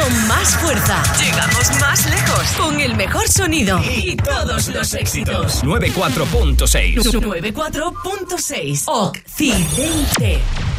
con más fuerza. Llegamos más lejos con el mejor sonido y todos los éxitos. 94.6. 94.6 Occidente.